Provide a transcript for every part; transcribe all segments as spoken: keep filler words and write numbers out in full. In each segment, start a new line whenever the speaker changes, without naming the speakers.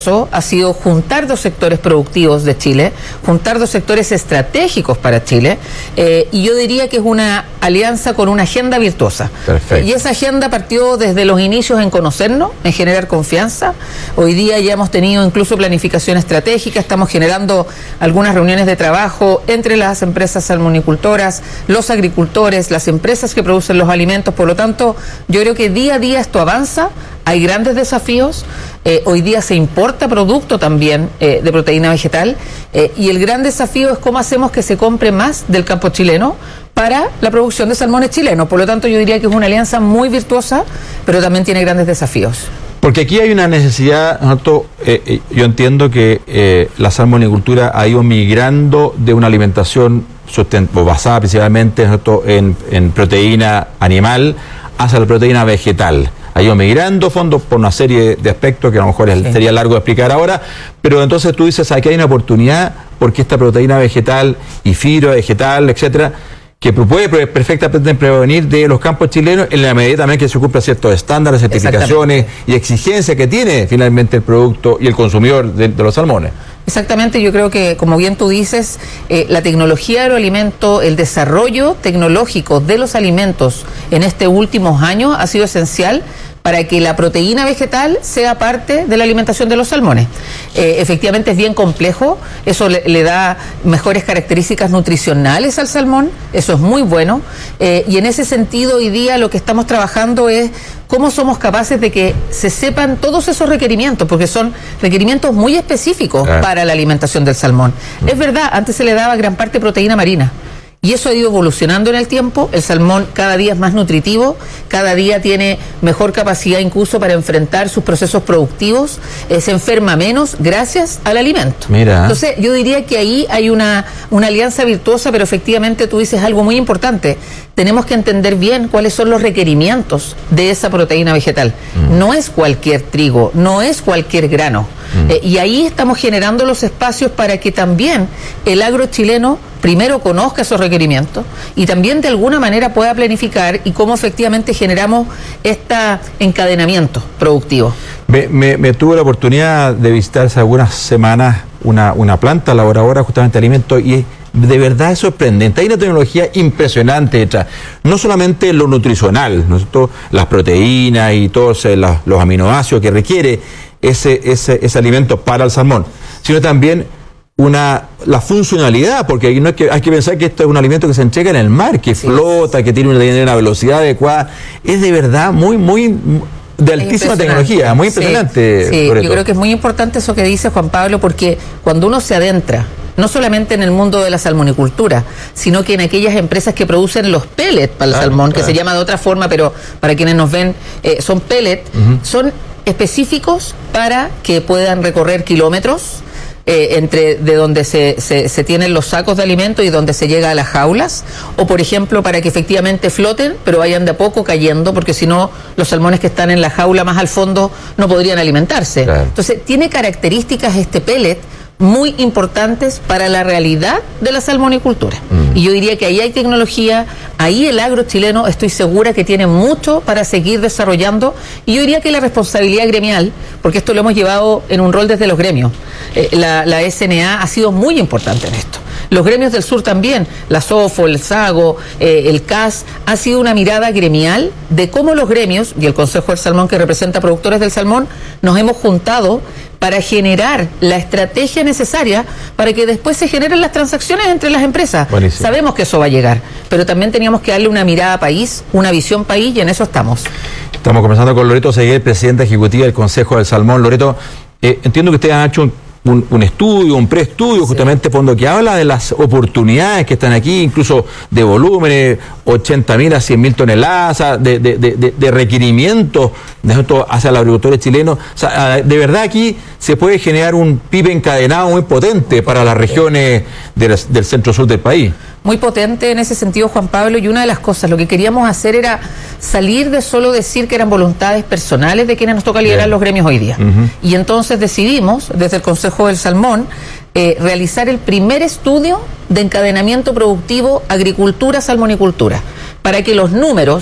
ha sido juntar dos sectores productivos de Chile, juntar dos sectores estratégicos para Chile, eh, y yo diría que es una alianza con una agenda virtuosa.
Perfecto.
Y esa agenda partió desde los inicios en conocernos, en generar confianza. Hoy día ya hemos tenido incluso planificación estratégica, estamos generando algunas reuniones de trabajo entre las empresas salmonicultoras, los agricultores, las empresas que producen los alimentos. Por lo tanto, yo creo que día a día esto avanza, hay grandes desafíos. Eh, hoy día se importa producto también eh, de proteína vegetal, eh, y el gran desafío es cómo hacemos que se compre más del campo chileno para la producción de salmones chilenos. Por lo tanto, yo diría que es una alianza muy virtuosa, pero también tiene grandes desafíos.
Porque aquí hay una necesidad, ¿no? eh, eh, yo entiendo que eh, la salmonicultura ha ido migrando de una alimentación basada principalmente, ¿no? en, en proteína animal hacia la proteína vegetal. Ha ido migrando fondos por una serie de aspectos que a lo mejor sí. sería largo de explicar ahora, pero entonces tú dices, aquí hay una oportunidad porque esta proteína vegetal y fibra vegetal, etcétera, que puede perfectamente prevenir de los campos chilenos en la medida también que se cumpla ciertos estándares, certificaciones y exigencias que tiene finalmente el producto y el consumidor de, de los salmones.
Exactamente, yo creo que, como bien tú dices, eh, la tecnología agroalimento, el desarrollo tecnológico de los alimentos en estos últimos años ha sido esencial para que la proteína vegetal sea parte de la alimentación de los salmones. Eh, efectivamente es bien complejo, eso le, le da mejores características nutricionales al salmón, eso es muy bueno, eh, y en ese sentido hoy día lo que estamos trabajando es cómo somos capaces de que se sepan todos esos requerimientos, porque son requerimientos muy específicos ah. para la alimentación del salmón. Mm. Es verdad, antes se le daba gran parte proteína marina, y eso ha ido evolucionando en el tiempo. El salmón cada día es más nutritivo, cada día tiene mejor capacidad incluso para enfrentar sus procesos productivos, eh, se enferma menos gracias al alimento.
Mira.
Entonces yo diría que ahí hay una, una alianza virtuosa, pero efectivamente tú dices algo muy importante. Tenemos que entender bien cuáles son los requerimientos de esa proteína vegetal. Mm. No es cualquier trigo, no es cualquier grano. Mm. Eh, y ahí estamos generando los espacios para que también el agro chileno primero conozca esos requerimientos y también de alguna manera pueda planificar y cómo efectivamente generamos este encadenamiento productivo.
Me, me, me tuve la oportunidad de visitar hace algunas semanas una, una planta elaboradora justamente de alimentos y de verdad es sorprendente. Hay una tecnología impresionante detrás. No solamente lo nutricional, ¿no es cierto? Las proteínas y todos los, los aminoácidos que requiere ese, ese, ese alimento para el salmón, sino también una la funcionalidad, porque no es que, hay que pensar que esto es un alimento que se entrega en el mar, que sí. flota, que tiene una, una velocidad adecuada. Es de verdad muy, muy de altísima tecnología, muy impresionante.
Sí, sí. Yo creo que es muy importante eso que dice Juan Pablo, porque cuando uno se adentra no solamente en el mundo de la salmonicultura, sino que en aquellas empresas que producen los pellets para el claro, salmón, claro. que se llama de otra forma, pero para quienes nos ven, eh, son pellets, uh-huh. son específicos para que puedan recorrer kilómetros eh, entre de donde se, se, se tienen los sacos de alimento y donde se llega a las jaulas, o por ejemplo para que efectivamente floten, pero vayan de a poco cayendo, porque si no, los salmones que están en la jaula más al fondo no podrían alimentarse. Claro. Entonces, tiene características este pellet muy importantes para la realidad de la salmonicultura. Mm. Y yo diría que ahí hay tecnología, ahí el agro chileno estoy segura que tiene mucho para seguir desarrollando, y yo diría que la responsabilidad gremial, porque esto lo hemos llevado en un rol desde los gremios, eh, la, la S N A ha sido muy importante en esto. Los gremios del sur también, la SOFO, el SAGO, eh, el C A S, ha sido una mirada gremial de cómo los gremios, y el Consejo del Salmón que representa a productores del salmón, nos hemos juntado para generar la estrategia necesaria para que después se generen las transacciones entre las empresas. Buenísimo. Sabemos que eso va a llegar, pero también teníamos que darle una mirada país, una visión país, y en eso estamos. Estamos conversando con Loreto Seguel, presidenta ejecutiva del Consejo del Salmón. Loreto, eh, entiendo que ustedes han hecho un Un, un estudio, un preestudio, justamente sí. fondo que habla de las oportunidades que están aquí, incluso de volúmenes, ochenta mil a cien mil toneladas, de, de, de, de requerimientos hacia los agricultores chilenos. O sea, de verdad aquí se puede generar un P I B encadenado muy potente para las regiones de las, del centro-sur del país. Muy potente en ese sentido, Juan Pablo, y una de las cosas, lo que queríamos hacer era salir de solo decir que eran voluntades personales de quienes nos toca liderar Bien. los gremios hoy día. Uh-huh. Y entonces decidimos, desde el Consejo del Salmón, eh, realizar el primer estudio de encadenamiento productivo agricultura-salmonicultura, para que los números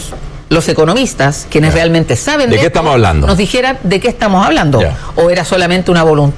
los economistas, quienes
ya.
realmente saben
de,
de
qué
esto,
estamos hablando,
nos dijeran de qué estamos hablando,
ya.
o era solamente una voluntad